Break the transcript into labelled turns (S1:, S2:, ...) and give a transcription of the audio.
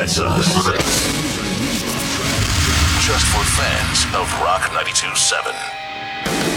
S1: That's us. Just for fans of Rock 92.7.